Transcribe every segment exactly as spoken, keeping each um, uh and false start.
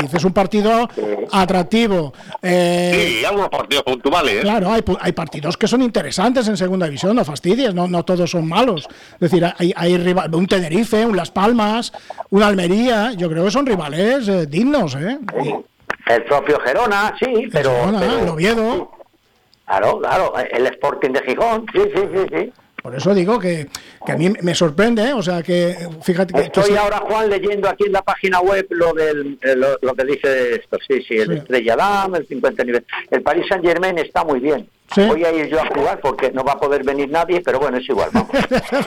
dices un partido atractivo. Eh, sí, algunos partidos puntuales. Claro, hay, hay partidos que son interesantes en segunda división, no fastidies, no, no todos son malos. Es decir, hay, hay rival, un Tenerife, un Las Palmas, un Almería, yo creo que son rivales eh, dignos, ¿eh? El propio Gerona, sí, pero... El Gerona, pero el Oviedo. Claro, claro, el Sporting de Gijón, sí, sí, sí, sí. Por eso digo que, que a mí me sorprende, ¿eh? O sea, que fíjate que... Estoy que ahora, Juan, leyendo aquí en la página web lo del lo, lo que dice esto, sí, sí, el sí. Estrella Damm, el cincuenta nivel. El Paris Saint-Germain está muy bien. ¿Sí? Voy a ir yo a jugar porque no va a poder venir nadie, pero bueno, es igual, vamos.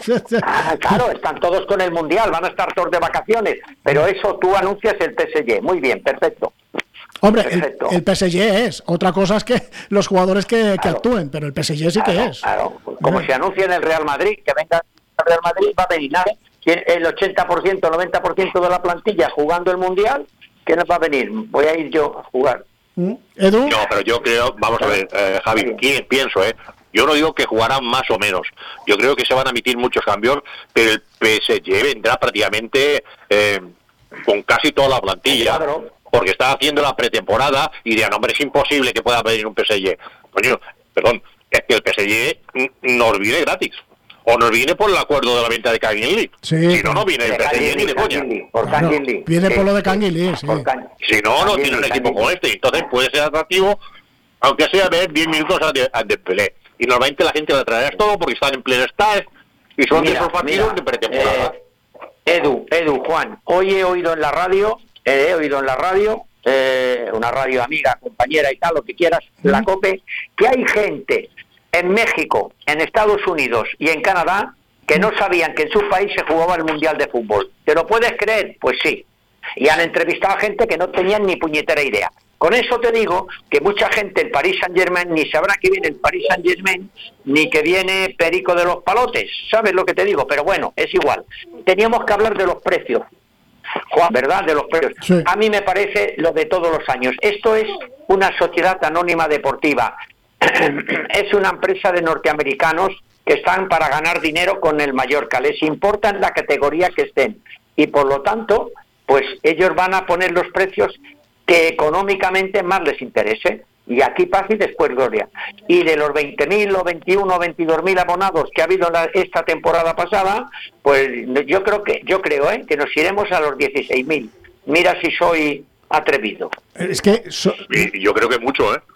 Ah, claro, están todos con el Mundial, van a estar todos de vacaciones, pero eso tú anuncias el P S G, muy bien, perfecto. Hombre, el, el P S G es, otra cosa es que los jugadores que, claro. que actúen, pero el P S G sí claro, que es. Claro, como se anuncia en el Real Madrid, que venga el Real Madrid, va a venir nada. El ochenta por ciento, noventa por ciento de la plantilla jugando el Mundial, ¿qué nos va a venir? Voy a ir yo a jugar. ¿Edu? No, pero yo creo, vamos a ver, eh, Javi, ¿quién pienso, eh? Yo no digo que jugarán más o menos. Yo creo que se van a emitir muchos cambios, pero el P S G vendrá prácticamente eh, con casi toda la plantilla. Claro. Porque está haciendo la pretemporada y dirán, hombre, es imposible que pueda venir un P S G. Coño, perdón, es que el P S G nos viene gratis. O nos viene por el acuerdo de la venta de Canguilí. Sí, si no, no viene el P S G ni de coña. Por claro, viene sí. por lo de Canguilí, sí. Si no, no tiene un equipo como este. Entonces puede ser atractivo, aunque sea ver diez minutos al de Pelé. Y normalmente la gente la traerá todo porque están en pleno start y son mira, de esos partidos mira, de pretemporada. Eh, Edu, Edu, Juan, hoy he oído en la radio... he oído en la radio, eh, una radio amiga, compañera y tal, lo que quieras, uh-huh. la COPE, que hay gente en México, en Estados Unidos y en Canadá que no sabían que en su país se jugaba el Mundial de Fútbol. ¿Te lo puedes creer? Pues sí. Y han entrevistado a gente que no tenían ni puñetera idea. Con eso te digo que mucha gente, el Paris Saint-Germain, ni sabrá que viene el Paris Saint-Germain, ni que viene Perico de los Palotes. ¿Sabes lo que te digo? Pero bueno, es igual. Teníamos que hablar de los precios. Juan, ¿verdad? De los precios. Sí. A mí me parece lo de todos los años. Esto es una sociedad anónima deportiva. Es una empresa de norteamericanos que están para ganar dinero con el Mallorca. Les importa en la categoría que estén. Y por lo tanto, pues ellos van a poner los precios que económicamente más les interese. Y aquí paz y después gloria. Y de los veinte mil o veintiuno o veintidós mil abonados que ha habido la, esta temporada pasada, pues yo creo que yo creo ¿eh? que nos iremos a los dieciséis mil. Mira si soy atrevido. Es que so... sí, yo creo que mucho, ¿eh?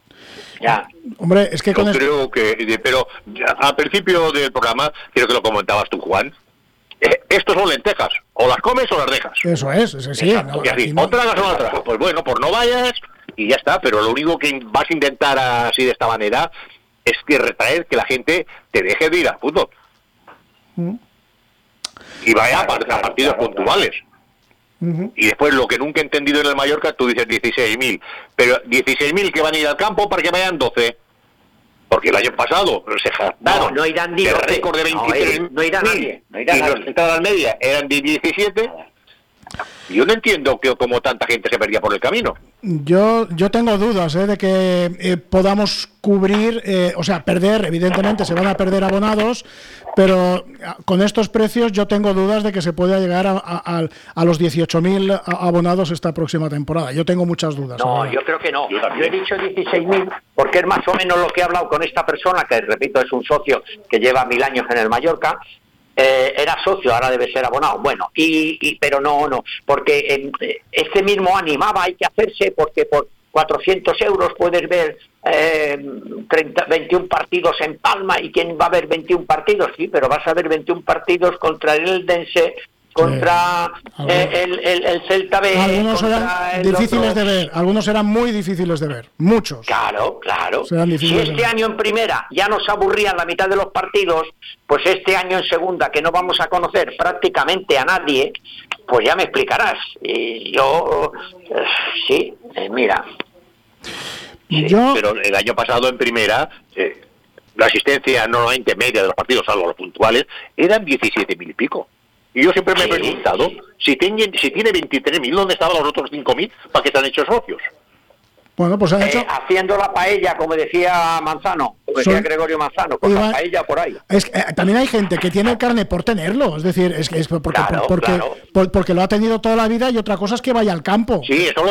Ya. Hombre, es que yo con creo esto... que, pero ya, al principio del programa, creo que lo comentabas tú, Juan. Eh, estos son lentejas, o las comes o las dejas. Eso es, eso sí. No, y así, no... otra o otra. Pues bueno, pues no vayas. Y ya está, pero lo único que vas a intentar así de esta manera es que retraer que la gente te deje de ir al fútbol. ¿Mm? Y vaya claro, a, claro, a partidos claro, puntuales. Uh-huh. Y después lo que nunca he entendido en el Mallorca, tú dices dieciséis mil, pero dieciséis mil que van a ir al campo para que vayan doce. Porque el año pasado se jactaron no, no irán el récord de veintitrés mil, no, no irá nadie, no irá y nadie. Los entradas media eran de diecisiete. Yo no entiendo que como tanta gente se perdía por el camino. Yo yo tengo dudas ¿eh? de que eh, podamos cubrir, eh, o sea, perder, evidentemente se van a perder abonados, pero con estos precios yo tengo dudas de que se pueda llegar a, a, a los dieciocho mil abonados esta próxima temporada. Yo tengo muchas dudas. No, ¿verdad? Yo creo que no. Yo, yo he dicho dieciséis mil porque es más o menos lo que he hablado con esta persona, que repito es un socio que lleva mil años en el Mallorca. Eh, era socio, ahora debe ser abonado. Bueno, y, y pero no, no, porque eh, este mismo animaba, hay que hacerse, porque por cuatrocientos euros puedes ver eh, treinta, veintiún partidos en Palma. ¿Y quién va a ver veintiún partidos? Sí, pero vas a ver veintiún partidos contra el Eldense, contra sí. eh, el, el, el Celta B. Algunos eran difíciles otro. de ver, algunos eran muy difíciles de ver, muchos. Claro, claro. Si este año en primera ya nos aburrían la mitad de los partidos, pues este año en segunda, que no vamos a conocer prácticamente a nadie, pues ya me explicarás. Y yo, eh, sí, eh, mira. Sí, yo... Pero el año pasado en primera... Eh, la asistencia normalmente media de los partidos, salvo los puntuales, eran diecisiete mil y pico. Y yo siempre me he preguntado, sí, sí. si, tiene, si tiene veintitrés mil, ¿dónde estaban los otros cinco mil para que se han hecho socios? Bueno, pues han hecho... Eh, haciendo la paella, como decía Manzano, como decía Son... Gregorio Manzano, con Iba... la paella por ahí. Es que, eh, también hay gente que tiene carne por tenerlo, es decir, es que es porque, claro, porque, claro. Por, porque lo ha tenido toda la vida y otra cosa es que vaya al campo. Sí, eso